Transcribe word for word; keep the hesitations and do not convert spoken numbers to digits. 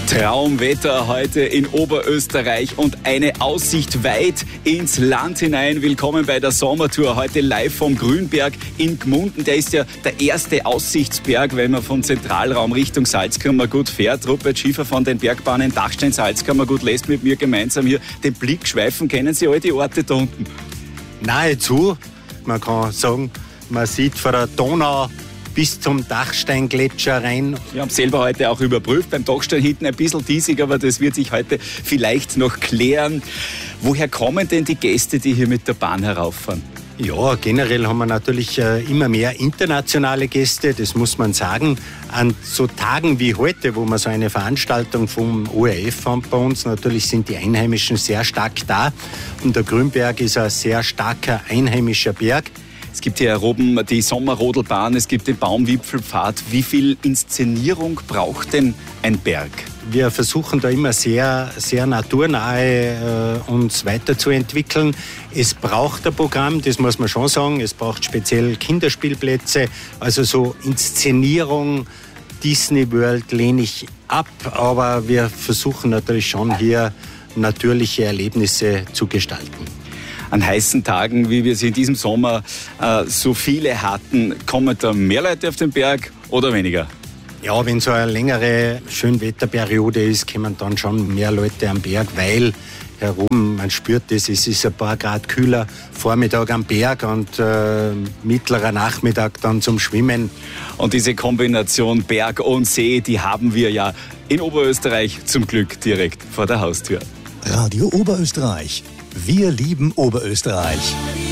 Traumwetter heute in Oberösterreich und eine Aussicht weit ins Land hinein. Willkommen bei der Sommertour, heute live vom Grünberg in Gmunden. Der ist ja der erste Aussichtsberg, wenn man vom Zentralraum Richtung Salzkammergut fährt. Rupert Schiefer von den Bergbahnen Dachstein Salzkammergut lässt mit mir gemeinsam hier den Blick schweifen. Kennen Sie all die Orte da unten? Nahezu. Man kann sagen, man sieht von der Donau bis zum Dachsteingletscher rein. Wir haben es selber heute auch überprüft. Beim Dachstein hinten ein bisschen diesig, aber das wird sich heute vielleicht noch klären. Woher kommen denn die Gäste, die hier mit der Bahn herauffahren? Ja, generell haben wir natürlich äh, immer mehr internationale Gäste, das muss man sagen. An so Tagen wie heute, wo wir so eine Veranstaltung vom O R F haben bei uns, natürlich sind die Einheimischen sehr stark da. Und der Grünberg ist ein sehr starker einheimischer Berg. Es gibt hier oben die Sommerrodelbahn, es gibt den Baumwipfelpfad. Wie viel Inszenierung braucht denn ein Berg? Wir versuchen da immer sehr, sehr naturnahe äh, uns weiterzuentwickeln. Es braucht ein Programm, das muss man schon sagen. Es braucht speziell Kinderspielplätze, also so Inszenierung. Disney World lehne ich ab, aber wir versuchen natürlich schon hier natürliche Erlebnisse zu gestalten. An heißen Tagen, wie wir sie in diesem Sommer äh, so viele hatten, kommen da mehr Leute auf den Berg oder weniger? Ja, wenn so eine längere Schönwetterperiode ist, kommen dann schon mehr Leute am Berg, weil herum, man spürt das, es ist ein paar Grad kühler, Vormittag am Berg und äh, mittlerer Nachmittag dann zum Schwimmen. Und diese Kombination Berg und See, die haben wir ja in Oberösterreich zum Glück direkt vor der Haustür. Radio Oberösterreich. Wir lieben Oberösterreich.